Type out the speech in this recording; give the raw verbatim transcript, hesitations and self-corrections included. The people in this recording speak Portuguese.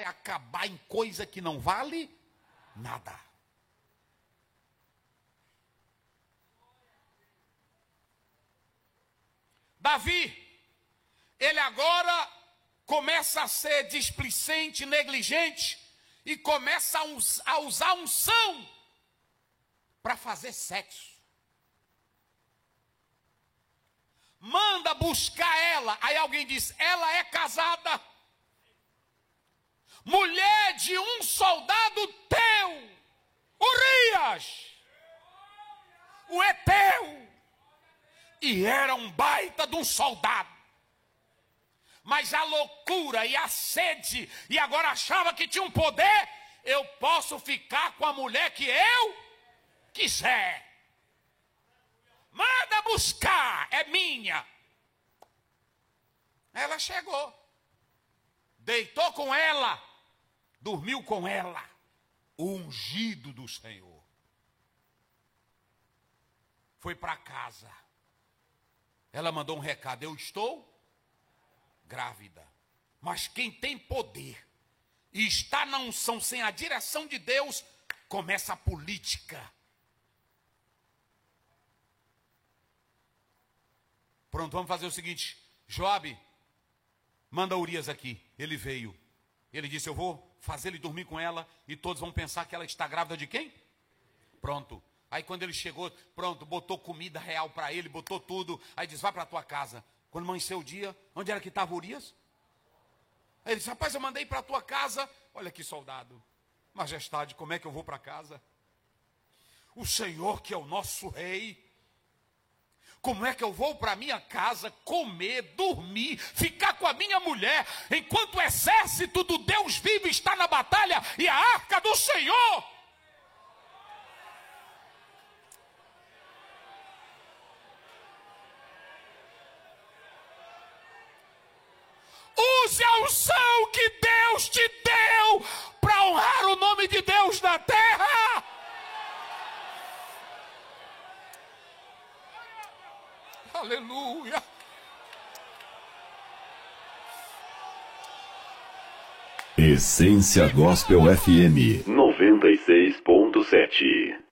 vai acabar em coisa que não vale nada. Davi, ele agora começa a ser displicente, negligente, e começa a, us- a usar unção para fazer sexo. Manda buscar ela. Aí alguém diz, ela é casada. Mulher de um soldado teu, Urias, o Eteu. E era um baita de um soldado. Mas a loucura e a sede, e agora achava que tinha um poder, eu posso ficar com a mulher que eu quiser. Manda buscar, é minha. Ela chegou, deitou com ela, dormiu com ela, o ungido do Senhor. Foi para casa. Ela mandou um recado, eu estou grávida. Mas quem tem poder e está na unção sem a direção de Deus, começa a política. Pronto, vamos fazer o seguinte, Joabe, manda Urias aqui. Ele veio. Ele disse, eu vou fazer ele dormir com ela e todos vão pensar que ela está grávida de quem? Pronto. Aí quando ele chegou, pronto, botou comida real para ele, botou tudo. Aí disse, vai para a tua casa. Quando amanheceu o dia, onde era que estava Urias? Aí ele disse, rapaz, eu mandei para a tua casa. Olha que soldado. Majestade, como é que eu vou para casa? O Senhor que é o nosso rei. Como é que eu vou para minha casa comer, dormir, ficar com a minha mulher, enquanto o exército do Deus vivo está na batalha e a arca do Senhor? Use a unção que Deus te deu para honrar o nome de Deus na terra. Aleluia. Essência Gospel F M noventa e seis ponto sete.